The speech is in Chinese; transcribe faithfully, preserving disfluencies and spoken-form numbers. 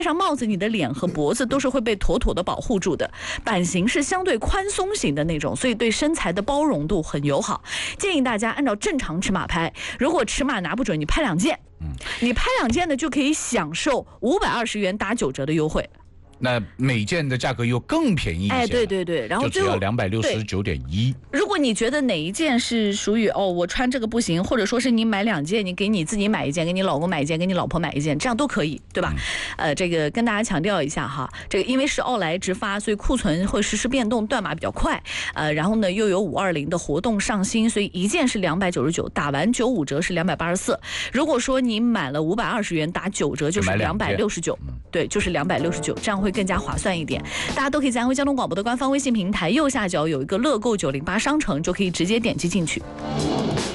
上帽子，你的脸和脖子都是会被妥妥的保护住的。版型是相对宽松型的那种，所以对身材的包容度很友好。建议大家按照正常尺码拍，如果尺码拿不准，你拍两件，你拍两件呢就可以享受五百二十元打九折的优惠。 那每件的价格又更便宜一些， 哎，对对对，然后就只要两百六十九点一。 如果你觉得哪一件是属于哦，我穿这个不行，或者说是你买两件，你给你自己买一件，给你老公买一件，给你老婆买一件，这样都可以，对吧？嗯、呃，这个跟大家强调一下哈，这个因为是奥莱直发，所以库存会实时变动，断码比较快。呃，然后呢又有五二零的活动上新，所以一件是两百九十九，打完九五折是两百八十四。如果说你满了五百二十元打九折就是两百六十九，对，就是两百六十九，这样会更加划算一点。大家都可以在安徽交通广播的官方微信平台右下角有一个乐购九零八商城，就可以直接点击进去。